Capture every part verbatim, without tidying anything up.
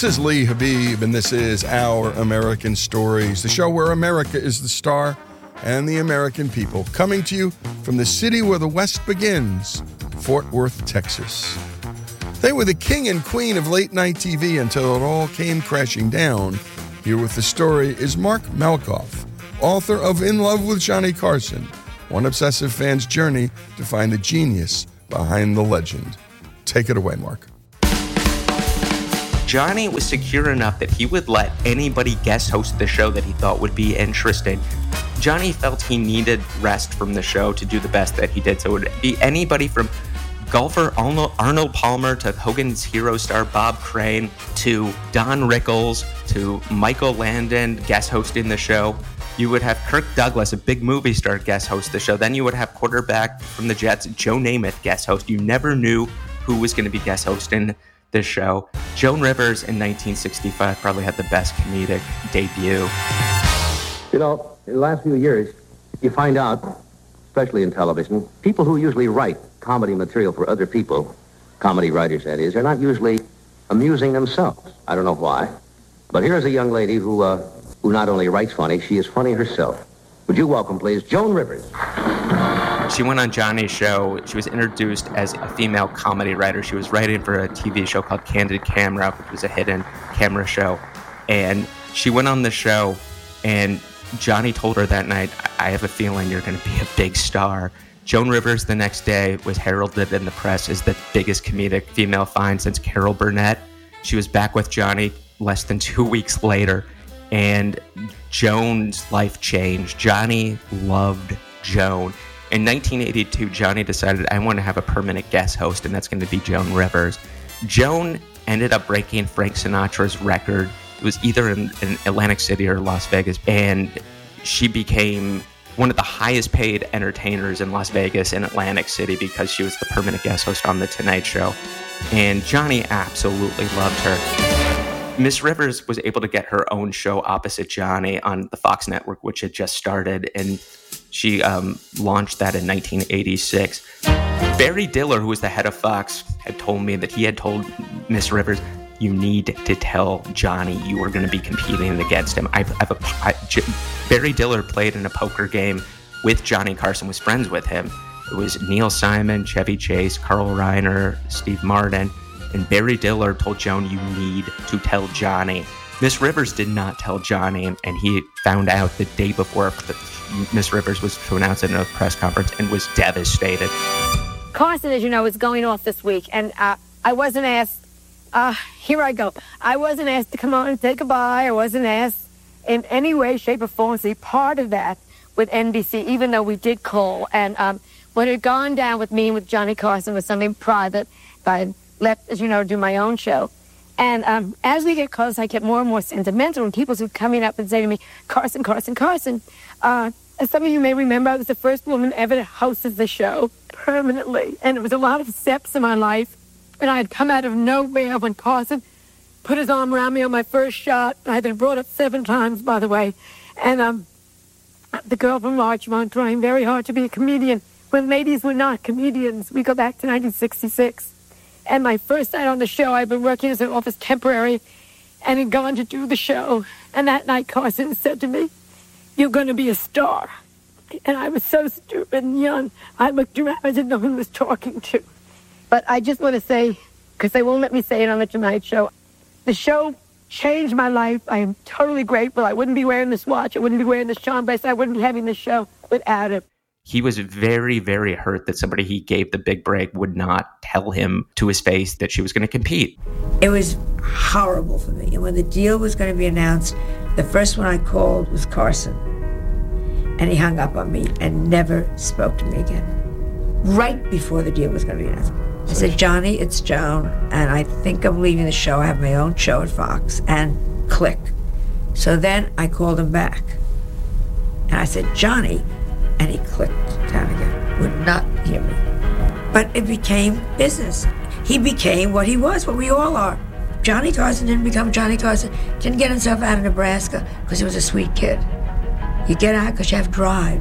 This is Lee Habib, and this is Our American Stories, the show where America is the star and the American people, coming to you from the city where the West begins, Fort Worth, Texas. They were the king and queen of late-night T V until it all came crashing down. Here with the story is Mark Malkoff, author of In Love with Johnny Carson, one obsessive fan's journey to find the genius behind the legend. Take it away, Mark. Johnny was secure enough that he would let anybody guest host the show that he thought would be interesting. Johnny felt he needed rest from the show to do the best that he did. So it would be anybody from golfer Arnold Palmer to Hogan's Hero star Bob Crane to Don Rickles to Michael Landon guest hosting the show. You would have Kirk Douglas, a big movie star, guest host the show. Then you would have quarterback from the Jets, Joe Namath, guest host. You never knew who was going to be guest hosting this show. Joan Rivers in nineteen sixty-five probably had the best comedic debut. You know, in the last few years, you find out, especially in television, people who usually write comedy material for other people, comedy writers that is, are not usually amusing themselves. I don't know why. But here's a young lady who, uh, who not only writes funny, she is funny herself. Would you welcome, please, Joan Rivers. She went on Johnny's show. She was introduced as a female comedy writer. She was writing for a T V show called Candid Camera, which was a hidden camera show. And she went on the show, and Johnny told her that night, I have a feeling you're going to be a big star. Joan Rivers the next day was heralded in the press as the biggest comedic female find since Carol Burnett. She was back with Johnny less than two weeks later, and Joan's life changed. Johnny loved Joan. In nineteen eighty-two, Johnny decided, I want to have a permanent guest host, and that's going to be Joan Rivers. Joan ended up breaking Frank Sinatra's record. It was either in, in Atlantic City or Las Vegas, and she became one of the highest paid entertainers in Las Vegas and Atlantic City because she was the permanent guest host on The Tonight Show. And Johnny absolutely loved her. Miss Rivers was able to get her own show opposite Johnny on the Fox network, which had just started, and she um, launched that in nineteen eighty-six. Barry Diller, who was the head of Fox, had told me that he had told Miss Rivers, you need to tell Johnny you are going to be competing against him. I've, I've a, I, J- Barry Diller played in a poker game with Johnny Carson, was friends with him. It was Neil Simon, Chevy Chase, Carl Reiner, Steve Martin, and Barry Diller told Joan, you need to tell Johnny. Miss Rivers did not tell Johnny, and he found out the day before Miss Rivers was to announce it in a press conference and was devastated. Carson, as you know, is going off this week, and uh, I wasn't asked. Uh, here I go. I wasn't asked to come on and say goodbye. I wasn't asked in any way, shape, or form to be part of that with N B C, even though we did call. And um, what had gone down with me and with Johnny Carson was something private. I had left, as you know, to do my own show. And um, as we get close, I get more and more sentimental, and people keep coming up and saying to me, Carson, Carson, Carson. Uh, as some of you may remember, I was the first woman ever to host the show permanently. And it was a lot of steps in my life. And I had come out of nowhere when Carson put his arm around me on my first shot. I had been brought up seven times, by the way. And um, the girl from Larchmont trying very hard to be a comedian when ladies were not comedians. We go back to nineteen sixty-six. And my first night on the show, I'd been working as an office temporary and had gone to do the show. And that night, Carson said to me, you're going to be a star. And I was so stupid and young. I looked around. I didn't know who I was talking to. But I just want to say, because they won't let me say it on the Tonight Show, the show changed my life. I am totally grateful. I wouldn't be wearing this watch. I wouldn't be wearing this charm bracelet. I wouldn't be having this show without it. He was very, very hurt that somebody he gave the big break would not tell him to his face that she was going to compete. It was horrible for me. And when the deal was going to be announced, the first one I called was Carson. And he hung up on me and never spoke to me again. Right before the deal was going to be announced. I said, Johnny, it's Joan, and I think I'm leaving the show. I have my own show at Fox, and click. So then I called him back. And I said, Johnny, and he clicked down again, would not hear me. But it became business. He became what he was, what we all are. Johnny Carson didn't become Johnny Carson, didn't get himself out of Nebraska because he was a sweet kid. You get out because you have drive.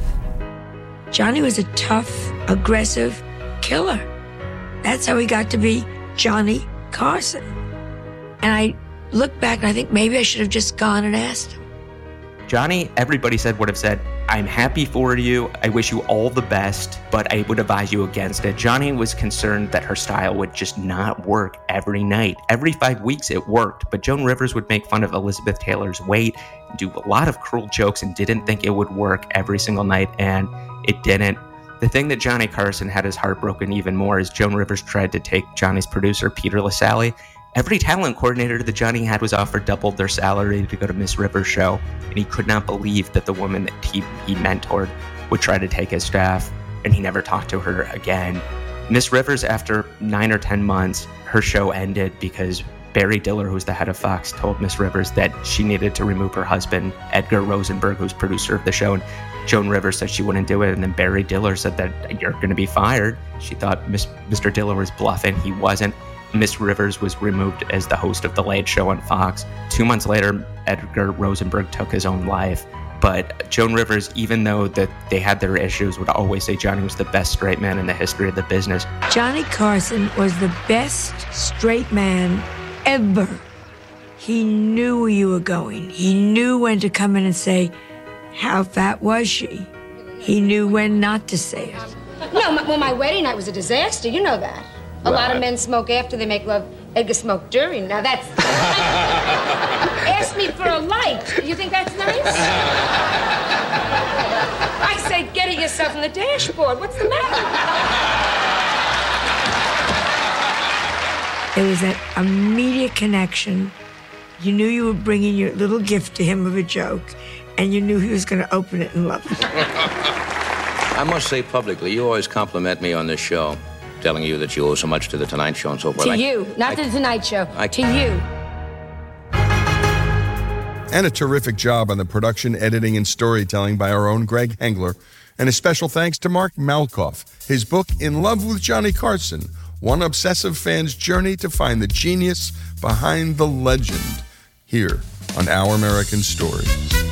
Johnny was a tough, aggressive killer. That's how he got to be Johnny Carson. And I look back and I think maybe I should have just gone and asked him. Johnny, everybody said, would have said, I'm happy for you. I wish you all the best, but I would advise you against it. Johnny was concerned that her style would just not work every night. Every five weeks it worked, but Joan Rivers would make fun of Elizabeth Taylor's weight, do a lot of cruel jokes, and didn't think it would work every single night, and it didn't. The thing that Johnny Carson had his heart broken even more is Joan Rivers tried to take Johnny's producer, Peter LaSalle. Every talent coordinator that Johnny had was offered double their salary to go to Miss Rivers' show, and he could not believe that the woman that he, he mentored would try to take his staff, and he never talked to her again. Miss Rivers, after nine or ten months, her show ended because Barry Diller, who's the head of Fox, told Miss Rivers that she needed to remove her husband, Edgar Rosenberg, who's producer of the show, and Joan Rivers said she wouldn't do it, and then Barry Diller said that you're going to be fired. She thought Miss, Mister Diller was bluffing. He wasn't. Miss Rivers was removed as the host of The Late Show on Fox. Two months later, Edgar Rosenberg took his own life. But Joan Rivers, even though that they had their issues, would always say Johnny was the best straight man in the history of the business. Johnny Carson was the best straight man ever. He knew where you were going. He knew when to come in and say, how fat was she? He knew when not to say it. No, my, well, my wedding night was a disaster. You know that. A Well, lot of I- men smoke after they make love. Edgar smoked during. Now that's... Ask me for a light. You think that's nice? I say, get it yourself on the dashboard. What's the matter? There was that immediate connection. You knew you were bringing your little gift to him of a joke, and you knew he was going to open it and love it. I must say publicly, you always compliment me on this show, telling you that you owe so much to The Tonight Show and so forth. To I- you, not I- to the Tonight Show. I- to you. And a terrific job on the production, editing, and storytelling by our own Greg Hengler. And a special thanks to Mark Malkoff. His book, In Love with Johnny Carson, one obsessive fan's journey to find the genius behind the legend, here on Our American Stories.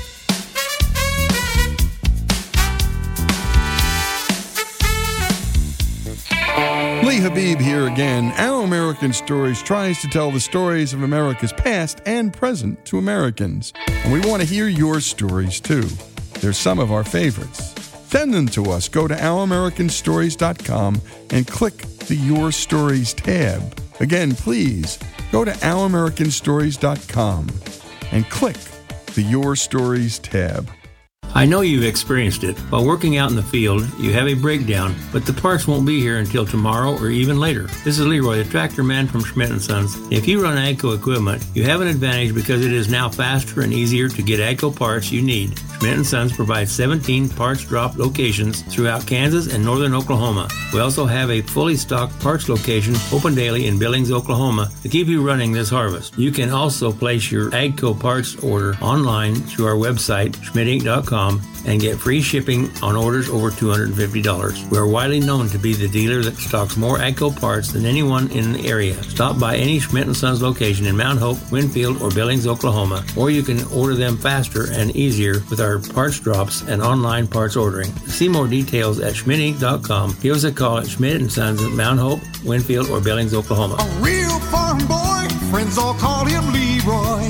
Lee Habib here again. Our American Stories tries to tell the stories of America's past and present to Americans. And we want to hear your stories too. They're some of our favorites. Send them to us. Go to our american stories dot com and click the Your Stories tab. Again, please go to our american stories dot com and click the Your Stories tab. I know you've experienced it. While working out in the field, you have a breakdown, but the parts won't be here until tomorrow or even later. This is Leroy, the tractor man from Schmidt and Sons. If you run AGCO equipment, you have an advantage because it is now faster and easier to get AGCO parts you need. Schmidt and Sons provides seventeen parts drop locations throughout Kansas and northern Oklahoma. We also have a fully stocked parts location open daily in Billings, Oklahoma to keep you running this harvest. You can also place your AGCO parts order online through our website, schmidt inc dot com, and get free shipping on orders over two hundred fifty dollars. We are widely known to be the dealer that stocks more AGCO parts than anyone in the area. Stop by any Schmidt and Sons location in Mount Hope, Winfield, or Billings, Oklahoma, or you can order them faster and easier with our parts drops and online parts ordering. See more details at schmidt inc dot com. Give us a call at Schmidt and Sons at Mount Hope, Winfield, or Billings, Oklahoma. A real farm boy, friends all call him Leroy.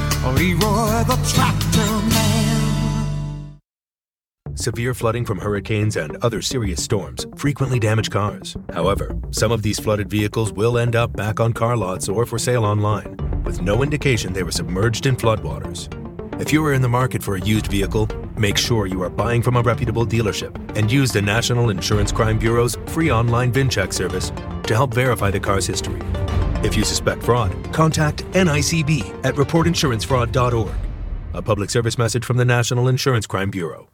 Leroy the tractor man. Severe flooding from hurricanes and other serious storms frequently damage cars. However, some of these flooded vehicles will end up back on car lots or for sale online, with no indication they were submerged in floodwaters. If you are in the market for a used vehicle, make sure you are buying from a reputable dealership and use the National Insurance Crime Bureau's free online VinCheck service to help verify the car's history. If you suspect fraud, contact N I C B at report insurance fraud dot org. A public service message from the National Insurance Crime Bureau.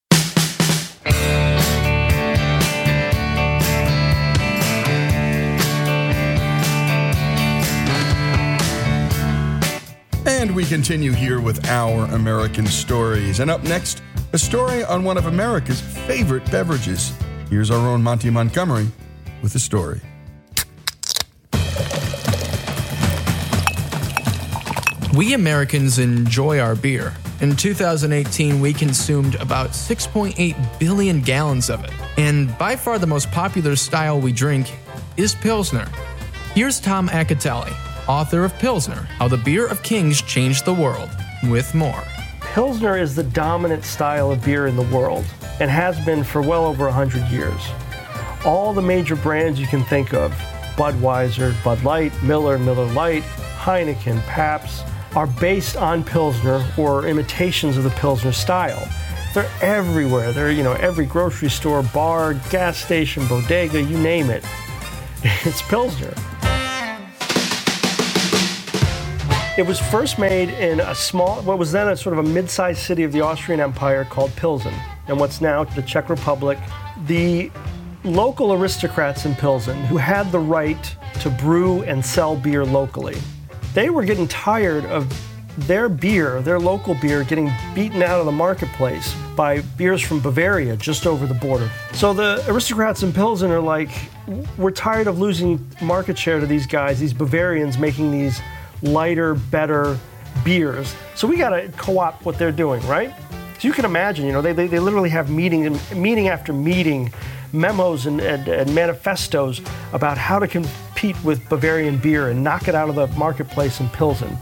And we continue here with Our American Stories. And up next, a story on one of America's favorite beverages. Here's our own Monty Montgomery with the story. We Americans enjoy our beer. In two thousand eighteen, we consumed about six point eight billion gallons of it. And by far the most popular style we drink is Pilsner. Here's Tom Acatelli, author of Pilsner, How the Beer of Kings Changed the World, with more. Pilsner is the dominant style of beer in the world and has been for well over one hundred years. All the major brands you can think of, Budweiser, Bud Light, Miller, Miller Lite, Heineken, Pabst, are based on Pilsner or imitations of the Pilsner style. They're everywhere. They're, you know, every grocery store, bar, gas station, bodega, you name it. It's Pilsner. It was first made in a small, what was then a sort of a mid-sized city of the Austrian Empire called Pilsen, and what's now the Czech Republic. The local aristocrats in Pilsen, who had the right to brew and sell beer locally, they were getting tired of their beer, their local beer, getting beaten out of the marketplace by beers from Bavaria just over the border. So the aristocrats in Pilsen are like, we're tired of losing market share to these guys, these Bavarians making these lighter, better beers. So we got to co-opt what they're doing, right? So you can imagine, you know, they, they, they literally have meeting, meeting after meeting, memos and, and, and manifestos about how to compete with Bavarian beer and knock it out of the marketplace in Pilsen.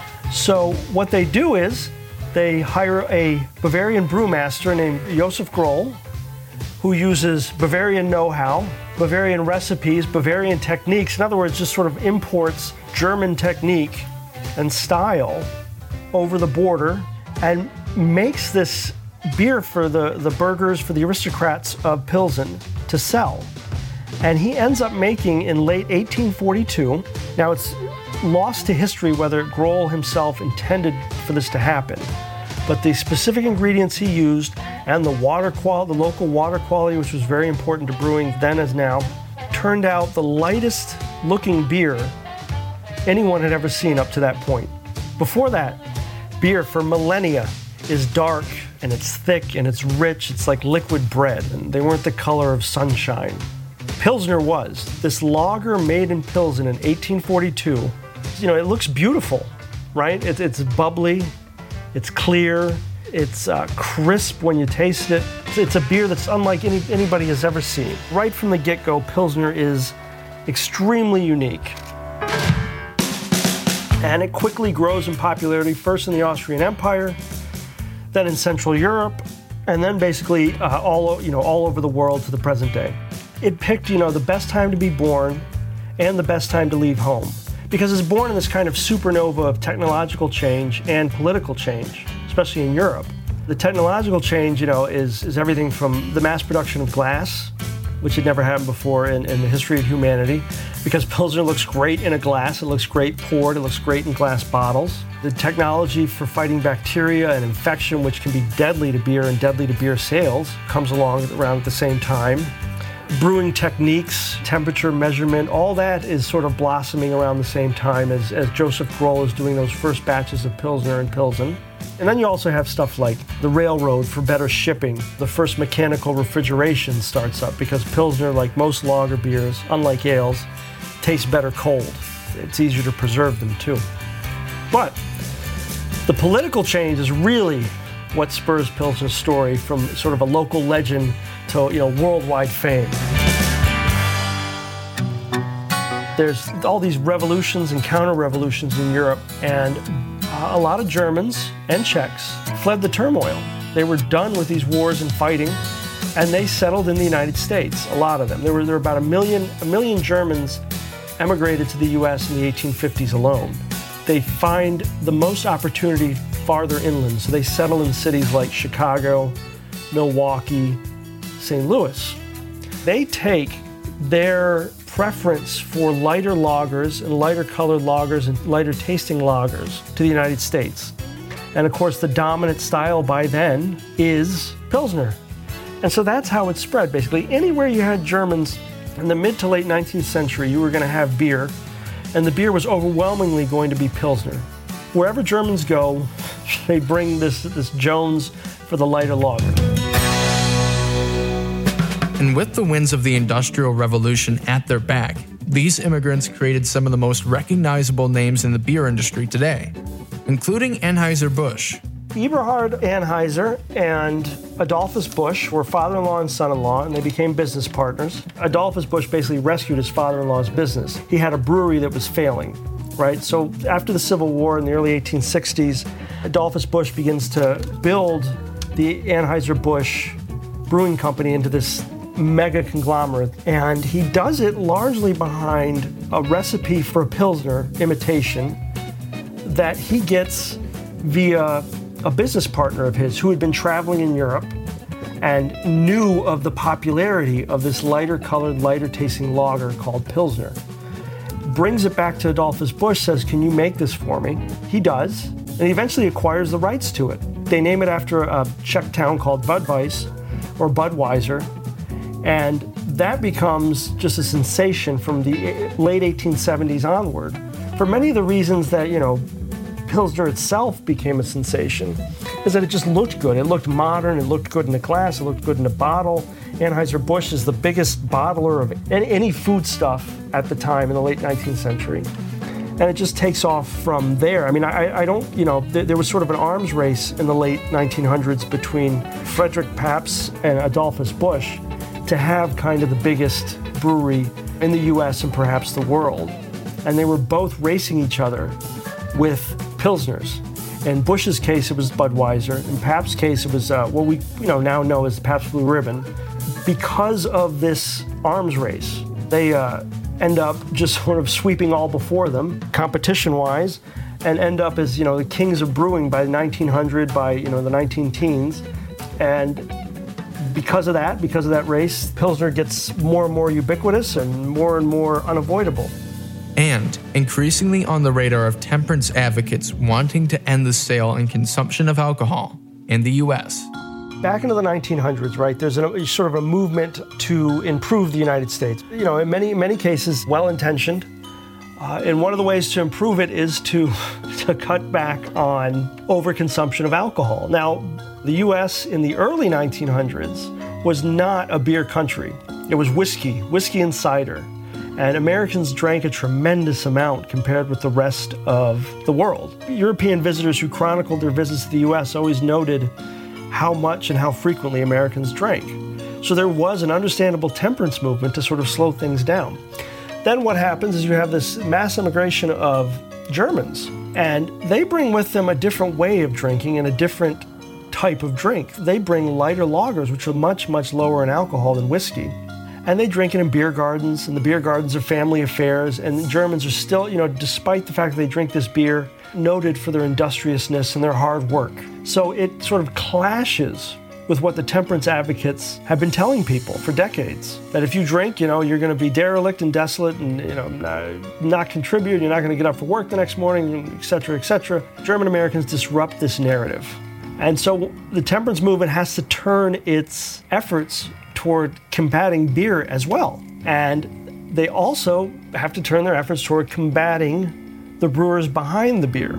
So what they do is they hire a Bavarian brewmaster named Josef Groll, who uses Bavarian know-how, Bavarian recipes, Bavarian techniques. In other words, just sort of imports German technique and style over the border and makes this beer for the, the burghers, for the aristocrats of Pilsen to sell. And he ends up making in late eighteen forty-two, now it's lost to history whether Groll himself intended for this to happen, but the specific ingredients he used and the water quality, the local water quality, which was very important to brewing then as now, turned out the lightest looking beer anyone had ever seen up to that point. Before that, beer for millennia is dark and it's thick and it's rich, it's like liquid bread, and they weren't the color of sunshine. Pilsner was. This lager made in Pilsen in eighteen forty-two, you know, it looks beautiful, right? It's, it's bubbly, it's clear, it's uh, crisp when you taste it. It's, it's a beer that's unlike any, anybody has ever seen. Right from the get-go, Pilsner is extremely unique. And it quickly grows in popularity, first in the Austrian Empire, then in Central Europe, and then basically uh, all, you know, all over the world to the present day. It picked, you know, the best time to be born and the best time to leave home, because it's born in this kind of supernova of technological change and political change, especially in Europe. The technological change, you know, is, is everything from the mass production of glass, which had never happened before in, in the history of humanity, because Pilsner looks great in a glass, it looks great poured, it looks great in glass bottles. The technology for fighting bacteria and infection, which can be deadly to beer and deadly to beer sales, comes along around at the same time. Brewing techniques, temperature measurement, all that is sort of blossoming around the same time as, as Josef Groll is doing those first batches of Pilsner in Pilsen. And then you also have stuff like the railroad for better shipping. The first mechanical refrigeration starts up because Pilsner, like most lager beers, unlike ales, tastes better cold. It's easier to preserve them too. But the political change is really what spurs Pilsner's story from sort of a local legend to, you know, worldwide fame. There's all these revolutions and counter-revolutions in Europe, and a lot of Germans and Czechs fled the turmoil. They were done with these wars and fighting, and they settled in the United States, a lot of them. There were, there were about a million, a million Germans emigrated to the U S in the eighteen fifties alone. They find the most opportunity farther inland, so they settle in cities like Chicago, Milwaukee, Saint Louis. They take their preference for lighter lagers and lighter colored lagers and lighter tasting lagers to the United States. And of course, the dominant style by then is Pilsner. And so that's how it spread, basically. Anywhere you had Germans in the mid to late nineteenth century, you were going to have beer, and the beer was overwhelmingly going to be Pilsner. Wherever Germans go, they bring this, this Jones for the lighter lager. And with the winds of the Industrial Revolution at their back, these immigrants created some of the most recognizable names in the beer industry today, including Anheuser-Busch. Eberhard Anheuser and Adolphus Busch were father-in-law and son-in-law, and they became business partners. Adolphus Busch basically rescued his father-in-law's business. He had a brewery that was failing. right? So after the Civil War in the early eighteen sixties, Adolphus Busch begins to build the Anheuser-Busch Brewing Company into this mega conglomerate. And he does it largely behind a recipe for a Pilsner imitation that he gets via a business partner of his who had been traveling in Europe and knew of the popularity of this lighter colored, lighter tasting lager called Pilsner. Brings it back to Adolphus Busch, says, can you make this for me? He does, and he eventually acquires the rights to it. They name it after a Czech town called Budweis, or Budweiser, and that becomes just a sensation from the late eighteen seventies onward. For many of the reasons that, you know, Pilsner itself became a sensation, is that it just looked good. It looked modern, it looked good in a glass, it looked good in a bottle. Anheuser-Busch is the biggest bottler of any foodstuff at the time in the late nineteenth century. And it just takes off from there. I mean, I, I don't, you know, th- there was sort of an arms race in the late nineteen hundreds between Frederick Pabst and Adolphus Busch to have kind of the biggest brewery in the U S and perhaps the world. And they were both racing each other with Pilsners. In Busch's case, it was Budweiser. In Pabst's case, it was uh, what we you know now know as the Pabst Blue Ribbon. Because of this arms race, they uh, end up just sort of sweeping all before them, competition-wise, and end up as, you know, the kings of brewing by nineteen hundred, by, you know, the nineteen teens. And because of that, because of that race, Pilsner gets more and more ubiquitous and more and more unavoidable. And increasingly on the radar of temperance advocates wanting to end the sale and consumption of alcohol in the U S. Back into the nineteen hundreds, right, there's a, sort of a movement to improve the United States. You know, in many, many cases, well-intentioned. Uh, and one of the ways to improve it is to, to cut back on overconsumption of alcohol. Now, the U S in the early nineteen hundreds was not a beer country. It was whiskey, whiskey and cider. And Americans drank a tremendous amount compared with the rest of the world. European visitors who chronicled their visits to the U S always noted how much and how frequently Americans drank. So there was an understandable temperance movement to sort of slow things down. Then what happens is you have this mass immigration of Germans, and they bring with them a different way of drinking and a different type of drink. They bring lighter lagers, which are much, much lower in alcohol than whiskey. And they drink it in beer gardens, and the beer gardens are family affairs, and the Germans are still, you know, despite the fact that they drink this beer, noted for their industriousness and their hard work. So it sort of clashes with what the temperance advocates have been telling people for decades. That if you drink, you know, you're going to be derelict and desolate and, you know, not, not contribute, you're not going to get up for work the next morning, et cetera, et cetera. German Americans disrupt this narrative. And so the temperance movement has to turn its efforts toward combating beer as well. And they also have to turn their efforts toward combating the brewers behind the beer.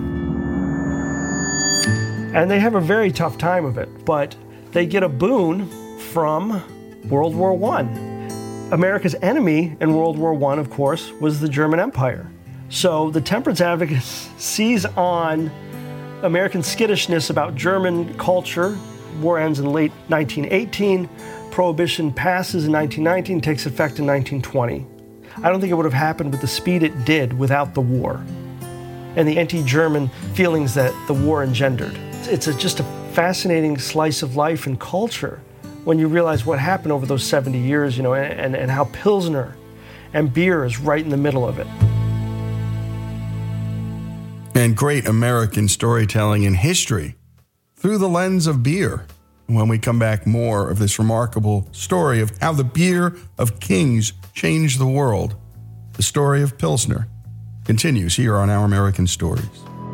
And they have a very tough time of it, but they get a boon from World War One. America's enemy in World War One, of course, was the German Empire. So the temperance advocates seize on American skittishness about German culture. War ends in late nineteen eighteen. Prohibition passes in nineteen nineteen, takes effect in nineteen twenty. I don't think it would have happened with the speed it did without the war and the anti-German feelings that the war engendered. It's a, just a fascinating slice of life and culture when you realize what happened over those seventy years, you know, and, and how Pilsner and beer is right in the middle of it. And great American storytelling and history through the lens of beer. When we come back, more of this remarkable story of how the beer of kings changed the world. The story of Pilsner continues here on Our American Stories.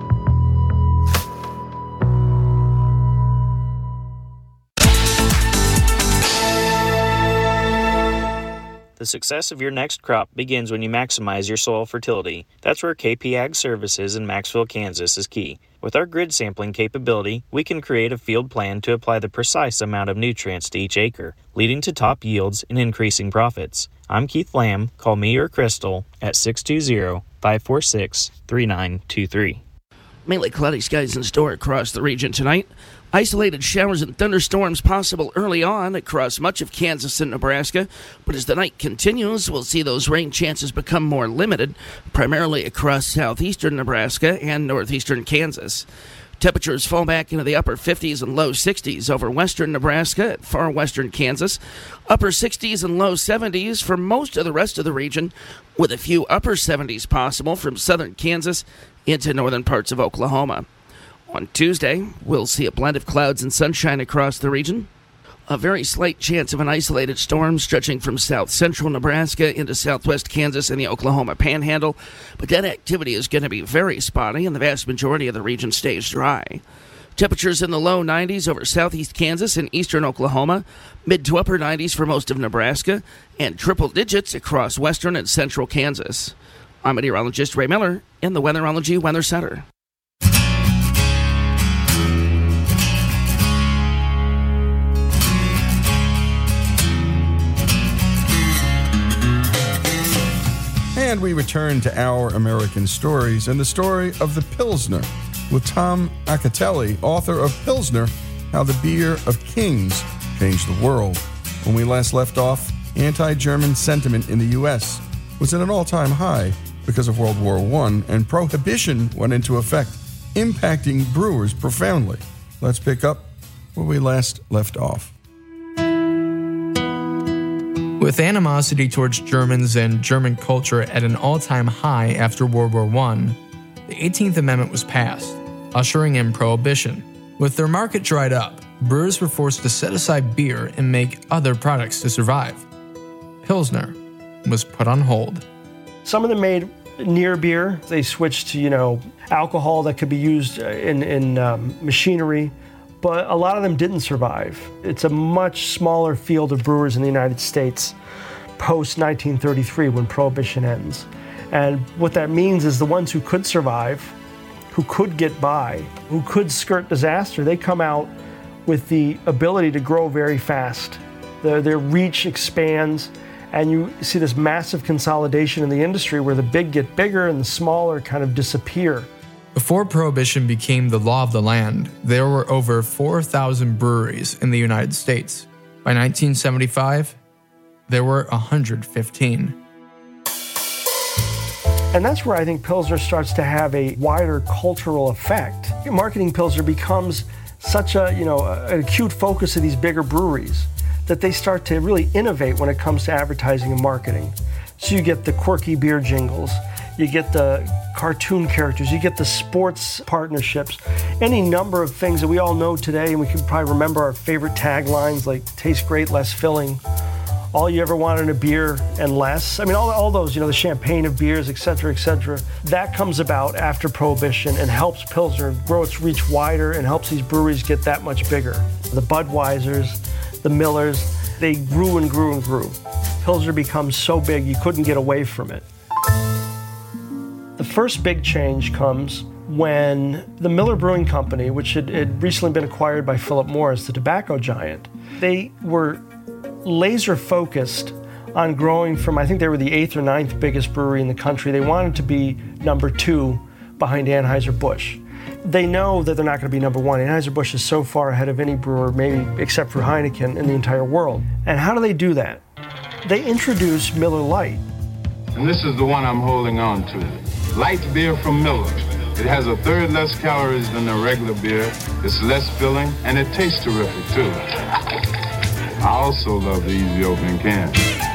The success of your next crop begins when you maximize your soil fertility. That's where K P Ag Services in Maxville, Kansas is key. With our grid sampling capability, we can create a field plan to apply the precise amount of nutrients to each acre, leading to top yields and increasing profits. I'm Keith Lamb. Call me or Crystal at six two zero, five four six, three nine two three. Mainly cloudy skies in store across the region tonight. Isolated showers and thunderstorms possible early on across much of Kansas and Nebraska, but as the night continues, we'll see those rain chances become more limited, primarily across southeastern Nebraska and northeastern Kansas. Temperatures fall back into the upper fifties and low sixties over western Nebraska and far western Kansas, upper sixties and low seventies for most of the rest of the region, with a few upper seventies possible from southern Kansas into northern parts of Oklahoma. On Tuesday, we'll see a blend of clouds and sunshine across the region. A very slight chance of an isolated storm stretching from south-central Nebraska into southwest Kansas and the Oklahoma Panhandle, but that activity is going to be very spotty, and the vast majority of the region stays dry. Temperatures in the low nineties over southeast Kansas and eastern Oklahoma, mid to upper nineties for most of Nebraska, and triple digits across western and central Kansas. I'm meteorologist Ray Miller in the Weatherology Weather Center. And we return to Our American Stories and the story of the Pilsner with Tom Acatelli, author of Pilsner, How the Beer of Kings Changed the World. When we last left off, anti-German sentiment in the U S was at an all-time high because of World War One, and prohibition went into effect, impacting brewers profoundly. Let's pick up where we last left off. With animosity towards Germans and German culture at an all-time high after World War One, the eighteenth Amendment was passed, ushering in prohibition. With their market dried up, brewers were forced to set aside beer and make other products to survive. Pilsner was put on hold. Some of them made near beer. They switched to, you know, alcohol that could be used in, in um, machinery. But a lot of them didn't survive. It's a much smaller field of brewers in the United States post nineteen thirty-three when Prohibition ends. And what that means is the ones who could survive, who could get by, who could skirt disaster, they come out with the ability to grow very fast. Their, their reach expands, and you see this massive consolidation in the industry where the big get bigger and the smaller kind of disappear. Before Prohibition became the law of the land, there were over four thousand breweries in the United States. By nineteen seventy-five, there were one hundred fifteen. And that's where I think Pilsner starts to have a wider cultural effect. Marketing Pilsner becomes such a, you know, an acute focus of these bigger breweries that they start to really innovate when it comes to advertising and marketing. So you get the quirky beer jingles, you get the cartoon characters, you get the sports partnerships, any number of things that we all know today, and we can probably remember our favorite taglines like taste great, less filling, all you ever wanted in a beer and less. I mean, all, all those, you know, the champagne of beers, et cetera, et cetera. That comes about after Prohibition and helps Pilsner grow its reach wider and helps these breweries get that much bigger. The Budweisers, the Millers, they grew and grew and grew. Pilsner becomes so big you couldn't get away from it. The first big change comes when the Miller Brewing Company, which had, had recently been acquired by Philip Morris, the tobacco giant, they were laser focused on growing from, I think they were the eighth or ninth biggest brewery in the country. They wanted to be number two behind Anheuser-Busch. They know that they're not going to be number one. Anheuser-Busch is so far ahead of any brewer, maybe except for Heineken, in the entire world. And how do they do that? They introduce Miller Lite. And this is the one I'm holding on to. Light beer from Miller. It has a third less calories than a regular beer. It's less filling, and it tastes terrific, too. I also love the easy opening can.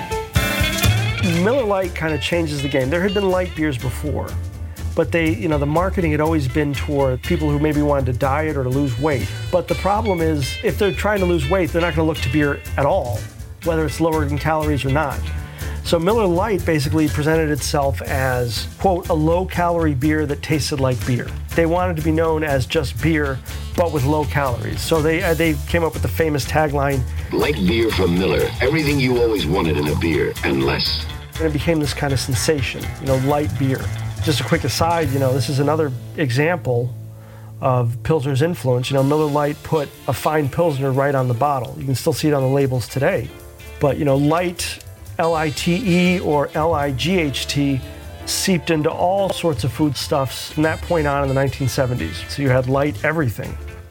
Miller Lite kind of changes the game. There had been light beers before, but they, you know, the marketing had always been toward people who maybe wanted to diet or to lose weight. But the problem is, if they're trying to lose weight, they're not going to look to beer at all, whether it's lower in calories or not. So Miller Lite basically presented itself as, quote, a low-calorie beer that tasted like beer. They wanted to be known as just beer, but with low calories. So they uh, they came up with the famous tagline, "Light beer from Miller, everything you always wanted in a beer, and less." And it became this kind of sensation, you know, light beer. Just a quick aside, you know, this is another example of Pilsner's influence. You know, Miller Lite put a fine Pilsner right on the bottle. You can still see it on the labels today. But, you know, light, L I T E or L I G H T, seeped into all sorts of foodstuffs from that point on in the nineteen seventies. So you had light everything.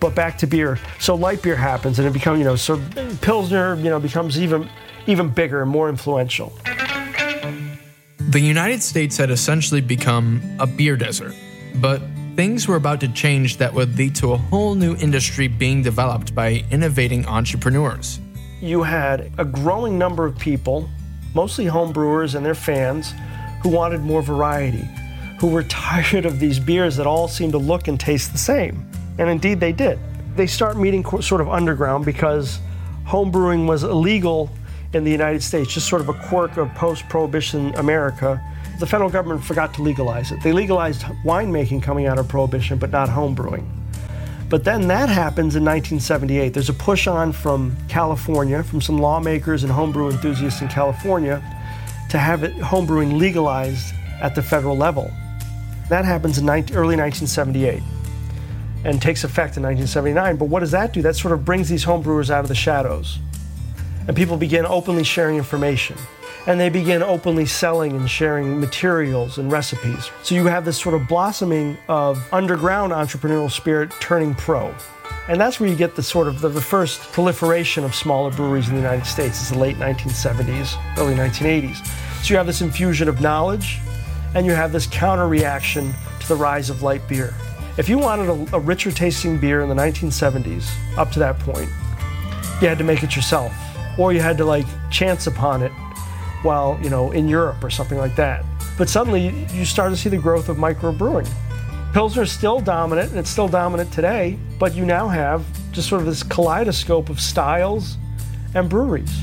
But back to beer. So light beer happens, and it becomes, you know, so Pilsner, you know, becomes even even bigger and more influential. The United States had essentially become a beer desert, but things were about to change that would lead to a whole new industry being developed by innovating entrepreneurs. You had a growing number of people, mostly home brewers and their fans, who wanted more variety, who were tired of these beers that all seemed to look and taste the same. And indeed they did. They start meeting sort of underground because home brewing was illegal in the United States, just sort of a quirk of post-Prohibition America. The federal government forgot to legalize it. They legalized winemaking coming out of Prohibition, but not home brewing. But then that happens in nineteen seventy-eight. There's a push on from California, from some lawmakers and homebrew enthusiasts in California, to have it, home brewing legalized at the federal level. That happens in early nineteen seventy-eight and takes effect in nineteen seventy-nine. But what does that do? That sort of brings these home brewers out of the shadows. And people begin openly sharing information. And they begin openly selling and sharing materials and recipes. So you have this sort of blossoming of underground entrepreneurial spirit turning pro. And that's where you get the sort of the, the first proliferation of smaller breweries in the United States. It's the late nineteen seventies, early nineteen eighties. So you have this infusion of knowledge, and you have this counter reaction to the rise of light beer. If you wanted a, a richer tasting beer in the nineteen seventies, up to that point, you had to make it yourself. Or you had to like chance upon it while, you know, in Europe or something like that. But suddenly you start to see the growth of microbrewing. Pilsner's still dominant, and it's still dominant today, but you now have just sort of this kaleidoscope of styles and breweries.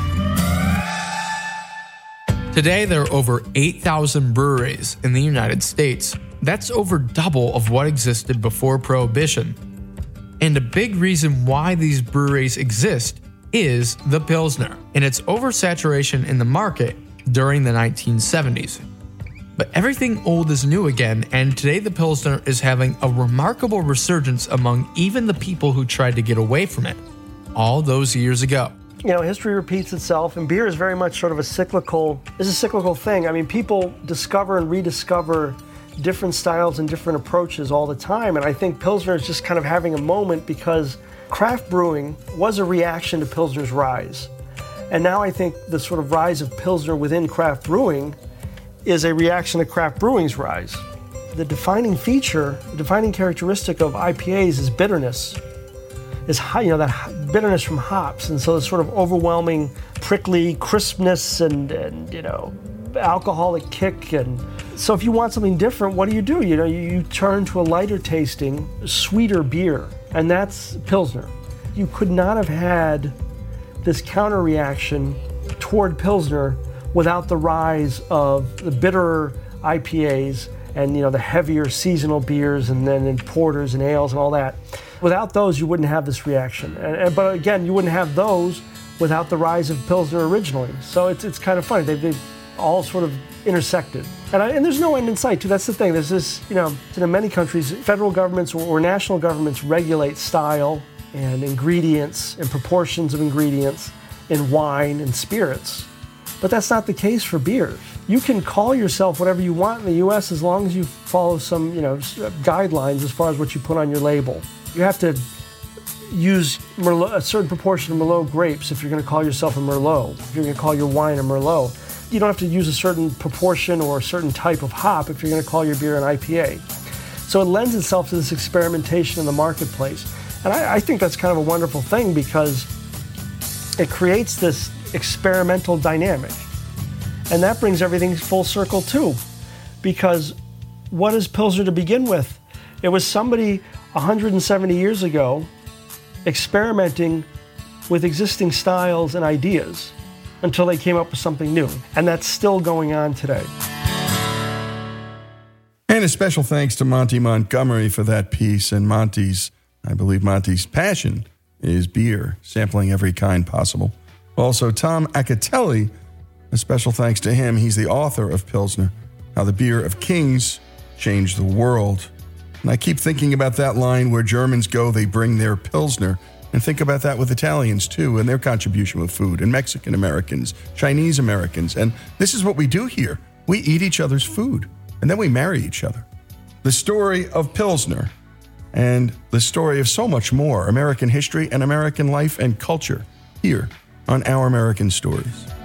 Today, there are over eight thousand breweries in the United States. That's over double of what existed before Prohibition. And a big reason why these breweries exist is the Pilsner and its oversaturation in the market during the nineteen seventies. But everything old is new again, and today the Pilsner is having a remarkable resurgence among even the people who tried to get away from it all those years ago. You know, history repeats itself, and beer is very much sort of a cyclical, is a cyclical thing. I mean, people discover and rediscover different styles and different approaches all the time, and I think Pilsner is just kind of having a moment because craft brewing was a reaction to Pilsner's rise. And now I think the sort of rise of Pilsner within craft brewing is a reaction to craft brewing's rise. The defining feature, the defining characteristic of I P As is bitterness. Is high, you know, that bitterness from hops, and so the sort of overwhelming, prickly crispness and, and you know, alcoholic kick. And so if you want something different, what do you do? You know, you, you turn to a lighter tasting, sweeter beer, and that's Pilsner. You could not have had this counter reaction toward Pilsner without the rise of the bitterer I P As and, you know, the heavier seasonal beers and then and porters and ales and all that. Without those, you wouldn't have this reaction. And, and, but again, you wouldn't have those without the rise of Pilsner originally. So it's it's kind of funny. They've, they've all sort of intersected. And, I, and there's no end in sight, too. That's the thing. There's this, you know, in many countries, federal governments or, or national governments regulate style and ingredients and proportions of ingredients in wine and spirits. But that's not the case for beers. You can call yourself whatever you want in the U S as long as you follow some, you know, guidelines as far as what you put on your label. You have to use Merlot, a certain proportion of Merlot grapes if you're going to call yourself a Merlot. If you're going to call your wine a Merlot. You don't have to use a certain proportion or a certain type of hop if you're going to call your beer an I P A. So it lends itself to this experimentation in the marketplace. And I, I think that's kind of a wonderful thing because it creates this experimental dynamic. And that brings everything full circle too. Because what is Pilsner to begin with? It was somebody one hundred seventy years ago experimenting with existing styles and ideas until they came up with something new. And that's still going on today. And a special thanks to Monty Montgomery for that piece. And Monty's, I believe Monty's passion is beer, sampling every kind possible. Also, Tom Acatelli, a special thanks to him. He's the author of Pilsner, How the Beer of Kings Changed the World. And I keep thinking about that line where Germans go, they bring their Pilsner. And think about that with Italians, too, and their contribution with food, and Mexican Americans, Chinese Americans. And this is what we do here. We eat each other's food, and then we marry each other. The story of Pilsner and the story of so much more American history and American life and culture here on Our American Stories.